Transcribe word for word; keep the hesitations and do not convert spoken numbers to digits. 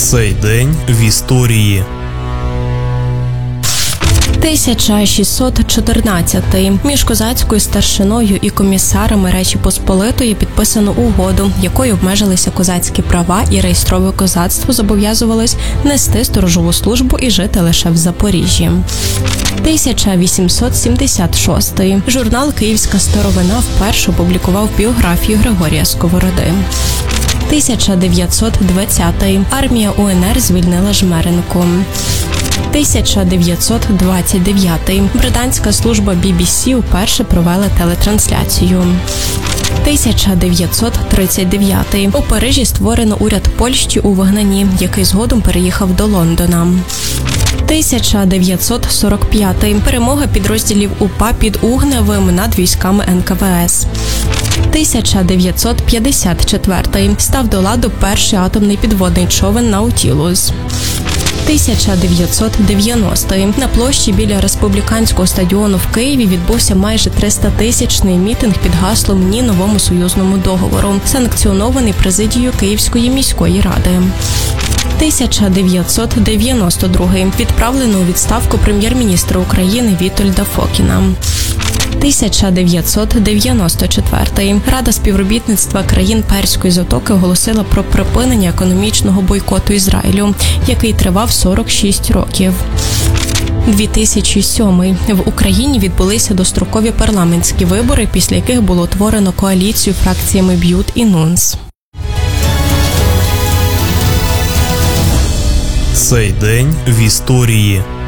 Цей день в історії. тисяча шістсот чотирнадцятий. Між козацькою старшиною і комісарами Речі Посполитої підписано угоду, якою обмежилися козацькі права, і реєстрове козацтво зобов'язувалось нести сторожову службу і жити лише в Запоріжжі. тисяча вісімсот сімдесят шостий. Журнал «Київська старовина» вперше опублікував біографію Григорія Сковороди. тисяча дев'ятсот двадцятий. Армія УНР звільнила Жмеринку. тисяча дев'ятсот двадцять дев'ятий. Британська служба бі бі сі вперше провела телетрансляцію. тисяча дев'ятсот тридцять дев'ятий. У Парижі створено уряд Польщі у вигнанні, який згодом переїхав до Лондона. тисяча дев'ятсот сорок п'ятий. Перемога підрозділів УПА під Угневим над військами ен ка ве ес. тисяча дев'ятсот п'ятдесят четвертий. Став до ладу перший атомний підводний човен «Наутілус». тисяча дев'ятсот дев'яностий. На площі біля Республіканського стадіону в Києві відбувся майже тристатисячний мітинг під гаслом «Ні новому союзному договору», санкціонований президією Київської міської ради. тисяча дев'ятсот дев'яносто другий. Відправлено у відставку прем'єр-міністра України Вітольда Фокіна. тисяча дев'ятсот дев'яносто четвертий. Рада співробітництва країн Перської затоки оголосила про припинення економічного бойкоту Ізраїлю, який тривав сорок шість років. дві тисячі сьомий. В Україні відбулися дострокові парламентські вибори, після яких було утворено коаліцію фракціями БЮТ і НУНС. Цей день в історії.